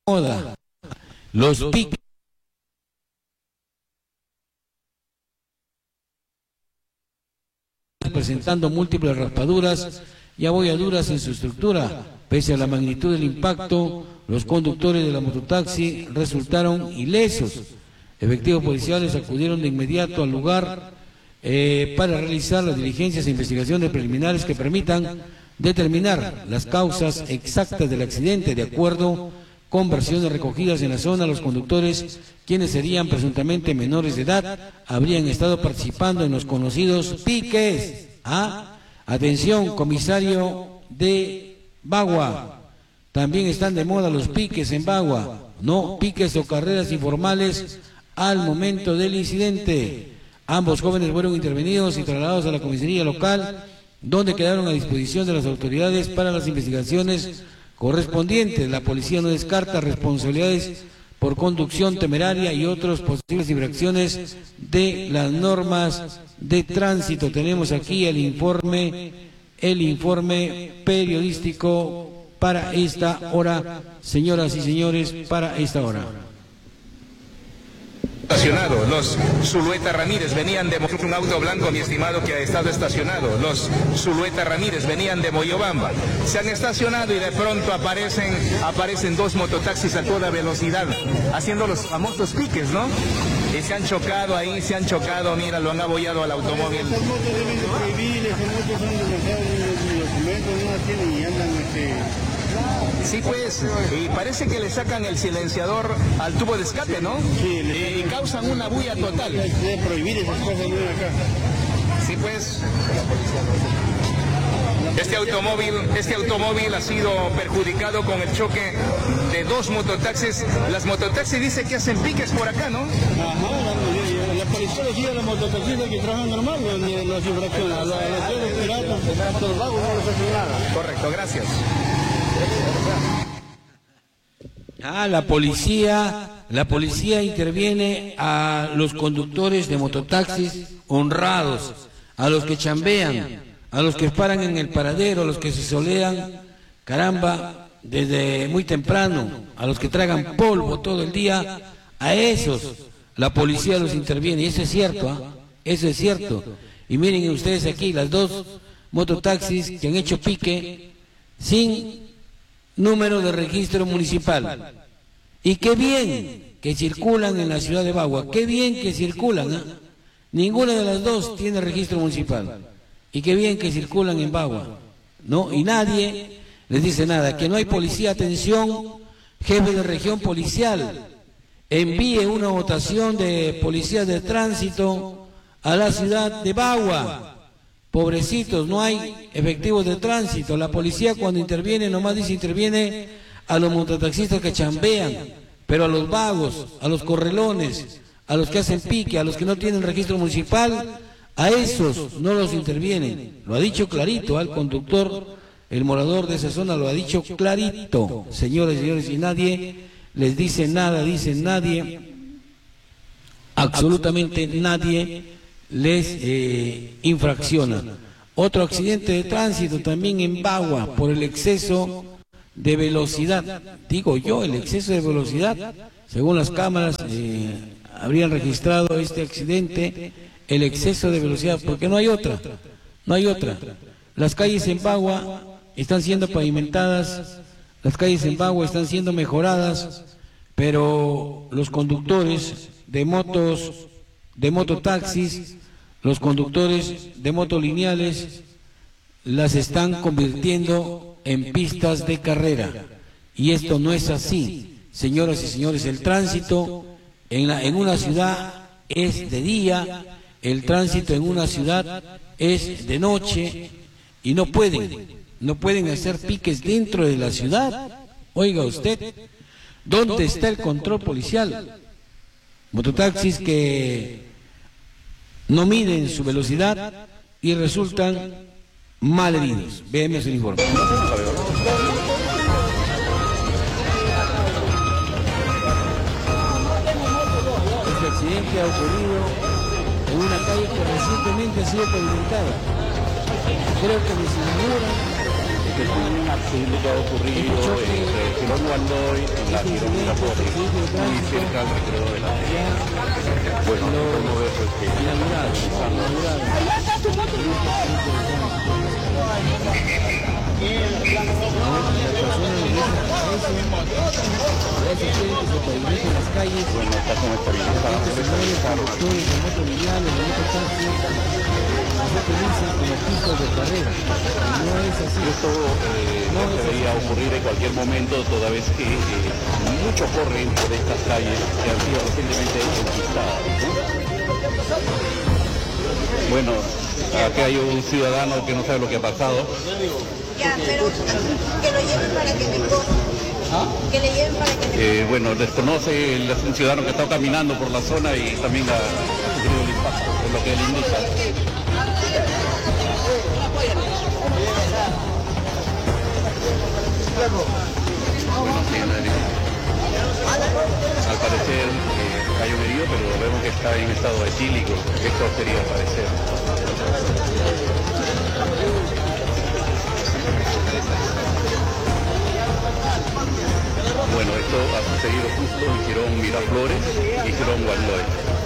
moda. Los piques presentando múltiples raspaduras y abolladuras en su estructura. Pese a la magnitud del impacto, los conductores de la mototaxi resultaron ilesos. Efectivos policiales acudieron de inmediato al lugar para realizar las diligencias e investigaciones preliminares que permitan determinar las causas exactas del accidente. De acuerdo con versiones recogidas en la zona, los conductores, quienes serían presuntamente menores de edad, habrían estado participando en los conocidos piques. Atención, comisario de Bagua, también están de moda los piques en Bagua, no piques o carreras informales al momento del incidente. Ambos jóvenes fueron intervenidos y trasladados a la comisaría local, donde quedaron a disposición de las autoridades para las investigaciones correspondientes. La policía no descarta responsabilidades por conducción temeraria y otras posibles infracciones de las normas de tránsito. Tenemos aquí el informe periodístico para esta hora, señoras y señores, para esta hora. Estacionado. Los Zulueta Ramírez venían de un auto blanco, mi estimado, que ha estado estacionado. Los Zulueta Ramírez venían de Moyobamba. Se han estacionado y de pronto aparecen dos mototaxis a toda velocidad, haciendo los famosos piques, ¿no? Y se han chocado ahí, mira, lo han abollado al automóvil. Estas motos deben de prohibir, esas motos son demasiados documentos, no las tienen y andan Sí, pues, y parece que le sacan el silenciador al tubo de escape, ¿no? Sí, y causan una bulla total. Debe prohibir esas cosas, no acá. Sí, pues. Este automóvil ha sido perjudicado con el choque de dos mototaxis. Las mototaxis dicen que hacen piques por acá, ¿no? Ajá, la policía decía a los mototaxistas que trabajan normal, ni los infracciones. A los piratas, a los vagos no les hacen nada. Correcto, gracias. La policía interviene a los conductores de mototaxis honrados, a los que chambean, a los que paran en el paradero, a los que se solean, caramba, desde muy temprano, a los que tragan polvo todo el día, a esos la policía los interviene, y eso es cierto, eso es cierto. Y miren ustedes aquí, las dos mototaxis que han hecho pique sin número de registro municipal. Y qué bien que circulan en la ciudad de Bagua, qué bien que circulan, Ninguna de las dos tiene registro municipal. Y qué bien que circulan en Bagua, ¿no? Y nadie les dice nada. Que no hay policía, atención, jefe de región policial, envíe una votación de policías de tránsito a la ciudad de Bagua. Pobrecitos, no hay efectivos de tránsito. La policía cuando interviene, nomás dice interviene a los mototaxistas que chambean, pero a los vagos, a los correlones, a los que hacen pique, a los que no tienen registro municipal, a esos no los intervienen. Lo ha dicho clarito al conductor, el morador de esa zona lo ha dicho clarito, señores y señores, y nadie les dice nada, dicen nadie, absolutamente nadie les infracciona. Otro accidente de tránsito también en Bagua por el exceso de velocidad. Digo yo, el exceso de velocidad, según las cámaras habrían registrado este accidente, el exceso de velocidad, porque no hay otra. Las calles en Bagua están siendo pavimentadas, las calles en Bagua están siendo mejoradas, pero los conductores de mototaxis, los conductores de motolineales las están convirtiendo en pistas de carrera, y esto no es así, señoras y señores. El tránsito en una ciudad es de día, el tránsito en una ciudad es de noche, y no pueden hacer piques dentro de la ciudad. Oiga usted, ¿dónde está el control policial? Mototaxis que no miden su velocidad y resultan mal heridos. Veamos el informe. Este accidente ha ocurrido en una calle que recientemente ha sido pavimentada. Creo que me ignoran. Un accidente que ha ocurrido Girón Guandoy, en la Girón Miraflores, muy cerca al recreo de la Tele. Bueno, como ves, pues que las calles, bueno, está como estabilizado, como pistas de carrera. No es así. Esto no debería ocurrir en cualquier momento, toda vez que mucho corren por estas calles que han sido recientemente conquistadas, ¿no? Bueno, aquí hay un ciudadano que no sabe lo que ha pasado. Ya, pero que lo lleven para que me cojan. Que le lleven para que me Bueno, desconoce, él es un ciudadano que está caminando por la zona y también ha sufrido el impacto, por lo que él indica. Bueno, sí, al parecer hay un herido, pero vemos que está en estado etílico. Esto sería al parecer. Bueno, esto ha sucedido justo en Girón Miraflores y Girón Guandoy.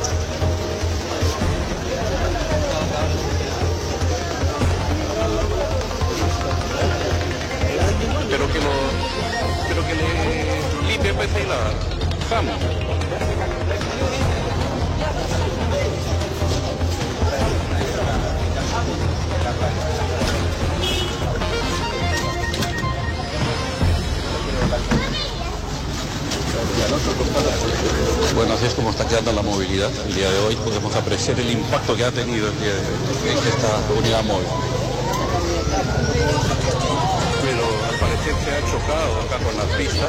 Pero que le limpie pues ahí la cama. Bueno, así es como está quedando la movilidad el día de hoy. Podemos apreciar el impacto que ha tenido el día de hoy en esta unidad móvil. Pero al parecer se ha chocado acá con la pista.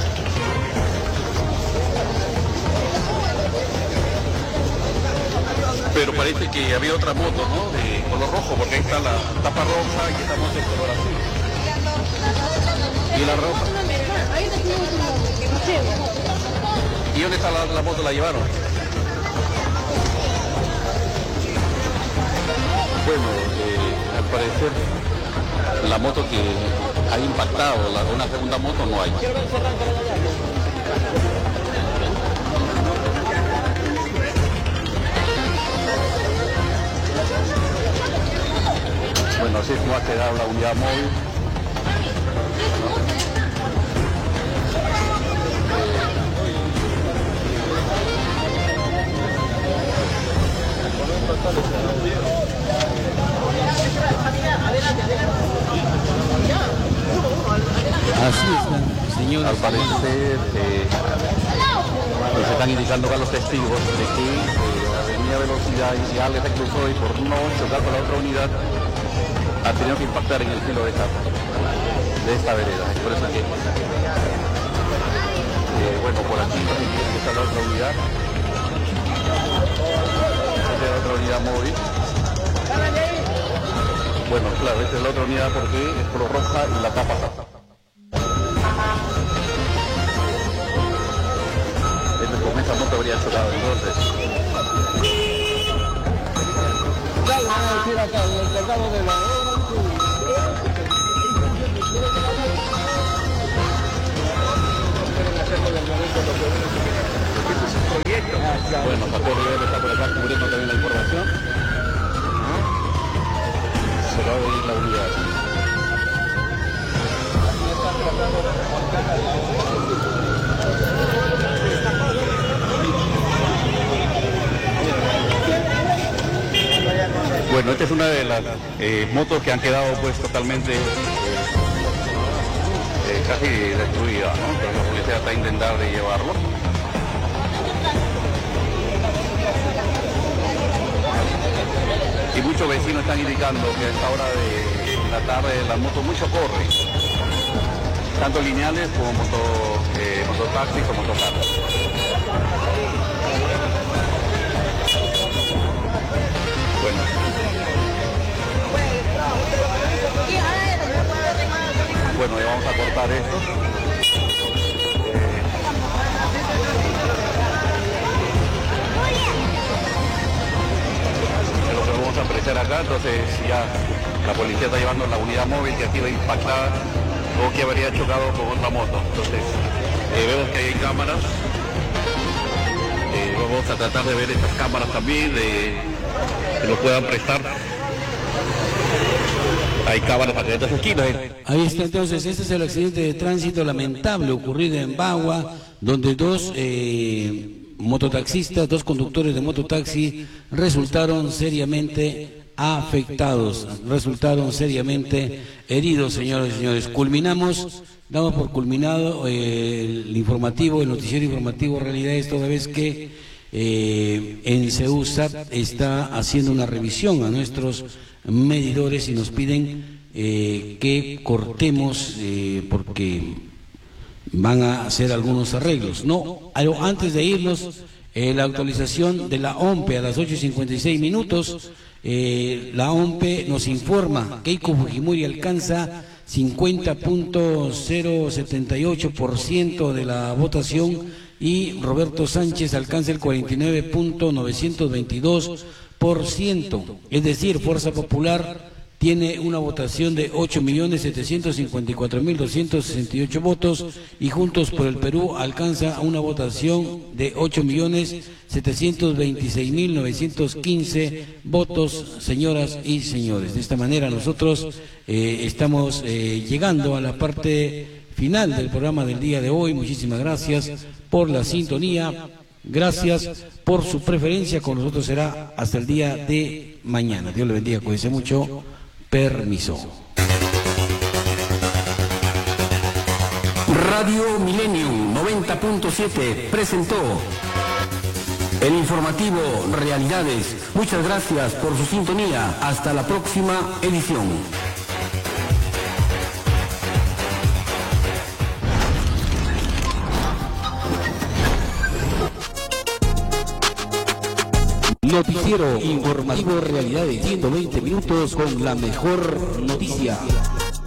Pero parece que había otra moto, ¿no? De color rojo, porque ahí está la tapa roja y esta moto de color azul. ¿Y la roja? ¿Y dónde está la moto? ¿La llevaron? Bueno, al parecer la moto que ha impactado, una segunda moto no hay. Bueno, así es como ha quedado la unidad móvil. Así está, señor. Al parecer nos están indicando acá los testigos de que venía a velocidad inicial, se cruzó y por no chocar con la otra unidad ha tenido que impactar en el filo de esta vereda. Es por eso que bueno, por aquí está la otra unidad. Esta es la otra unidad móvil. Bueno, claro, esta es la otra unidad porque es color roja y la tapa roja. Con esa moto habría chocado entonces. Bueno, Paco Rivera está por acá cubriendo también la información. Se va a venir la unidad. Bueno, esta es una de las motos que han quedado pues totalmente casi destruidas, ¿no? Pero la policía está intentando de llevarlo. Y muchos vecinos están indicando que a esta hora de la tarde las motos mucho corren, tanto lineales como mototaxis o motocarros. Bueno, ya vamos a cortar esto. Es lo que vamos a apreciar acá, entonces ya la policía está llevando la unidad móvil que ha sido impactada o que habría chocado con otra moto. Entonces, vemos que hay cámaras. Vamos a tratar de ver estas cámaras también, que nos puedan prestar. Hay cámaras para que estas esquinas. Ahí está entonces, este es el accidente de tránsito lamentable ocurrido en Bagua, donde dos mototaxistas, dos conductores de mototaxi resultaron seriamente afectados, resultaron seriamente heridos, señoras y señores. Damos por culminado el informativo, el noticiero informativo. Realidad es toda vez que en CEUSAT está haciendo una revisión a nuestros medidores y nos piden que cortemos porque van a hacer algunos arreglos. No, antes de irnos, la actualización de la OMPE a las 8:56 minutos. La OMPE nos informa que Keiko Fujimori alcanza 50.078% de la votación y Roberto Sánchez alcanza el 49.922%. Es decir, Fuerza Popular tiene una votación de 8.754.268 votos y Juntos por el Perú alcanza una votación de 8.726.915 votos, señoras y señores. De esta manera nosotros estamos llegando a la parte final del programa del día de hoy. Muchísimas gracias por la sintonía, gracias por su preferencia. Con nosotros será hasta el día de mañana. Dios le bendiga, cuídense mucho. Permiso. Radio Millennium 90.7 presentó el informativo Realidades. Muchas gracias por su sintonía. Hasta la próxima edición. Noticiero informativo Realidades, 120 minutos con la mejor noticia.